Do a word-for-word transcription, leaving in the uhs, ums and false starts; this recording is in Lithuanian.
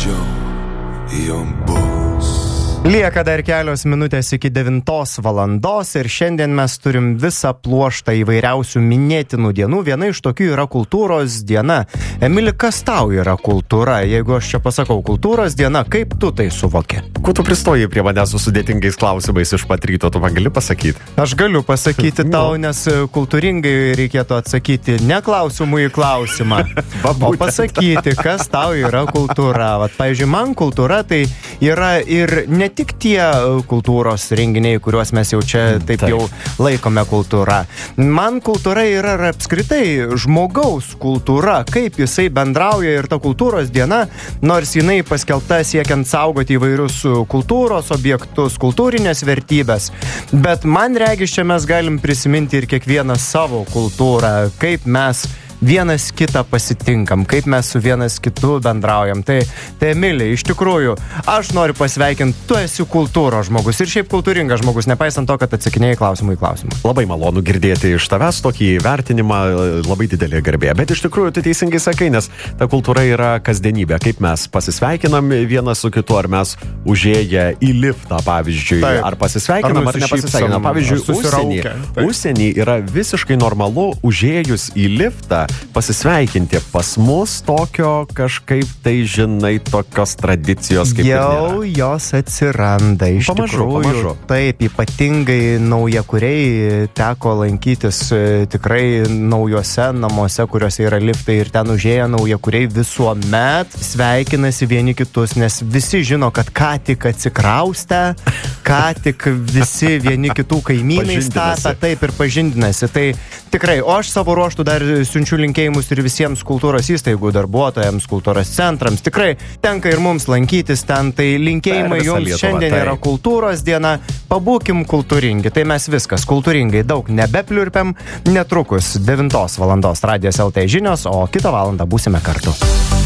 tačiau jom bus. Lieka dar kelios minutės iki devintos valandos ir šiandien mes turim visą pluoštą įvairiausių minėtinų dienų. Viena iš tokių yra kultūros diena. Emili, kas tau yra kultūra? Jeigu aš čia pasakau kultūros diena, kaip tu tai suvoki? Kuo tu pristoji prie manęs su sudėtingais klausimais iš pat ryto, tu man gali pasakyti? Aš galiu pasakyti tau, nes kultūringai reikėtų atsakyti ne klausimų į klausimą, o pasakyti, kas tau yra kultūra. Vat, pavyzdžiui, man kultūra tai yra ir ne tik tie kultūros renginiai, kuriuos mes jau čia taip, taip. jau laikome kultūra. Man kultūra yra ir apskritai žmogaus kultūra, kaip jisai bendrauja ir ta kultūros diena, nors jinai paskelbta siekiant saugoti įvairius kultūros objektus, kultūrinės vertybės. Bet man regis, čia mes galim prisiminti ir kiekvieną savo kultūrą, kaip mes vienas kitą pasitinkam, kaip mes su vienas kitu bendraujam. Tai, tai Emilija, iš tikrųjų, aš noriu pasveikinti, tu esi kultūros žmogus ir šiaip kultūringas žmogus, nepaisant to, kad atsakinėjai klausimų į klausimą. Labai malonu girdėti iš tavęs tokį vertinimą, labai didelė garbė. Bet iš tikrųjų, tu teisingai sakai, nes ta kultūra yra kasdienybė. Kaip mes pasisveikinam vienas su kitu, ar mes užėję į liftą, pavyzdžiui, Taip. ar pasisveikinam, ar, ar nepasisveikinam. Pavyzdžiui, užsienį, užsienį yra visiškai normalu užėjus į liftą pasisveikinti. Pas mus tokio kažkaip tai, žinai, tokios tradicijos kaip jau jos atsiranda iš pamažu, tikrųjų. Pamažu. Taip, ypatingai naujakuriai teko lankytis tikrai naujuose namuose, kuriuose yra liftai ir ten užėję naujakuriai visuomet sveikinasi vieni kitus, nes visi žino, kad ką tik atsikraustę, ką tik visi vieni kitų kaimynai stata, taip ir pažindinasi. Tai tikrai, o aš savo ruoštų dar siunčiu linkėjimus ir visiems kultūros įstaigų darbuotojams, kultūros centrams. Tikrai tenka ir mums lankytis ten, tai linkėjimai jums Lietuvą, šiandien tai. Yra kultūros diena. Pabūkim kultūringi, tai mes viskas kultūringai daug nebepliurpiam. Netrukus devintos valandos Radijas L T žinios, o kitą valandą būsime kartu.